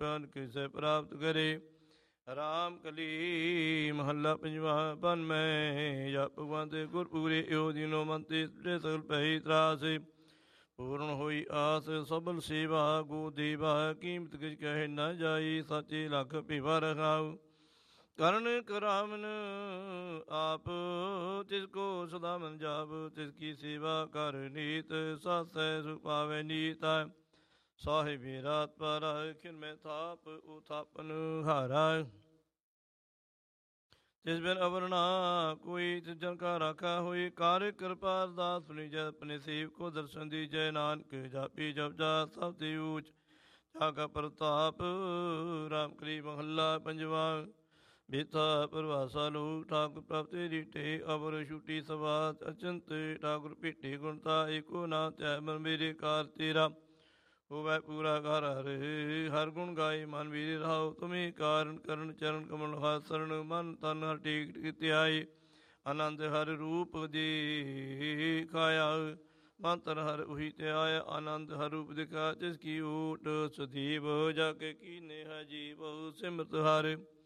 ਪ੍ਰਾਨ ਕਿਸੇ ਪ੍ਰਾਪਤ ਕਰੇ। ਰਾਮ ਕਲੀ ਮਹੱਲਾ ਪੰਜਵਾ। ਬਨ ਮੈਂ ਜਪ ਭਗਵੰਤ ਗੁਰ ਪੂਰੇ ਏਉ ਦੀਨੋ ਮੰਤੇ ਸਗਲ ਪਹਿ ਤਰਾਸ। ਪੂਰਨ ਹੋਈ ਆਸ ਸਬਲ ਸੇਵਾ ਗੋ ਦੇਵਾ। ਕੀਮਤ ਕਿਛ ਕਹਿ ਨਾ ਜਾਈ ਸਾਚੇ ਲਖ ਭੇਵਾ ਰਖਾਉ। ਕਰਨ ਕਰਾਵਨ ਆਪ ਤਿਸ ਕੋ ਸਦਾ ਮਨ ਜਾਪ। ਤਿਸ ਕੀ ਸੇਵਾ ਕਰ ਨੀਤ ਸਾਸੈ ਸੁਖ ਪਾਵੈ ਨੀਤ। ਸਾਹਿਬ ਰਾਤ ਪਰ ਖਿਨ ਮੈਂ ਥਾਪ ਉਥਾਪਨ ਹਾਰਾ। ਤਿਸ ਬਿਨ ਅਵਰ ਨਾ ਕੋਈ ਤਿਸ ਜਨ ਕਾ ਰਾਖਾ ਹੋਈ। ਕਾਰ ਕਿਰਪਾ ਅਰਦਾਸ ਸੁਣੀ ਜੈ ਆਪਣੇ ਸੇਵ ਕੋ ਦਰਸ਼ਨ ਦੀ ਜੈ। ਨਾਨਕ ਜਾਪੀ ਜਪ ਜਾ ਸਭ ਤੇ ਊਚ ਜਾ ਕਾ ਪ੍ਰਤਾਪ। ਰਾਮ ਕਲੀ ਮਹੱਲਾ ਪੰਜਵਾ। ਬੇਤਾ ਪ੍ਰਵਾਸਾ ਲੋਕ ਠਾਕੁਰ ਪ੍ਰਾਪਤੀ ਰੀਟੇ। ਅਵਰ ਛੂਟੀ ਸਵਾਤ ਅਚੰਤ ਠਾਕੁਰ ਭੇਟੇ। ਗੁਣਤਾ ਏਕੋ ਨਾ ਧਿਆਇ ਮਨ ਮੇਰੇ ਕਾਰ ਤੇਰਾ। ਹੋਵੈ ਪੂਰਾ ਘਰ ਹਰਿ ਹਰ ਗੁਣ ਗਾਏ ਮਨ ਵੀਰੇ ਰਹਾਉ। ਤੁਮੇ ਕਾਰਨ ਕਰਨ ਚਰਨ ਕਮਲ ਹਰ ਸਰਣ। ਮਨ ਤਨ ਹਰ ਟੇਕ ਧਿਆਏ ਆਨੰਦ ਹਰ ਰੂਪ ਦੇਖਾਇਆ। ਮਨ ਤਨ ਹਰ ਉਹੀ ਧਿਆਇਆ ਆਨੰਦ ਹਰ ਰੂਪ ਦਿਖਾ। ਤਿਸ ਕੀ ਓਟ ਸੁਦੀਪ ਜਾ ਕੇ ਕੀਨੇ ਹੈ ਜੀਵ ਸਿਮਰਤ ਹਰਿ।